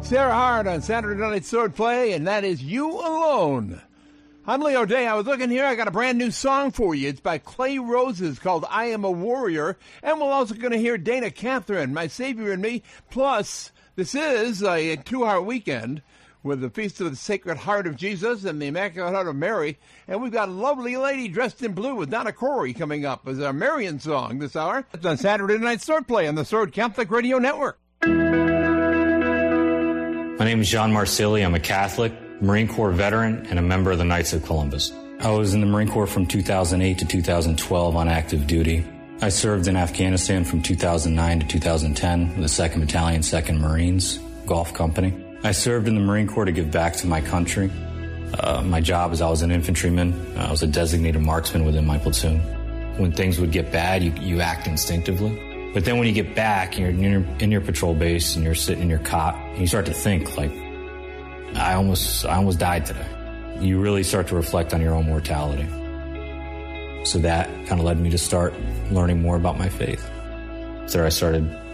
Sarah Hart on Saturday Night Swordplay, and that is You Alone. I'm Leo Day. I was looking here. I got a brand new song for you. It's by Clay Roses called I Am a Warrior. And we're also going to hear Dana Catherine, My Savior and Me. Plus, this is a two-hour weekend with the Feast of the Sacred Heart of Jesus and the Immaculate Heart of Mary. And we've got a lovely lady dressed in blue with Donna Corey coming up as our Marian song this hour. It's on Saturday Night Swordplay on the Sword Catholic Radio Network. My name is John Marsili. I'm a Catholic, Marine Corps veteran, and a member of the Knights of Columbus. I was in the Marine Corps from 2008 to 2012 on active duty. I served in Afghanistan from 2009 to 2010 with the 2nd Battalion, 2nd Marines, Gulf Company. I served in the Marine Corps to give back to my country. My job is I was an infantryman. I was a designated marksman within my platoon. When things would get bad, you act instinctively. But then when you get back, you're in your patrol base and you're sitting in your cot, and you start to think, like, I almost died today. You really start to reflect on your own mortality. So that kind of led me to start learning more about my faith. So I started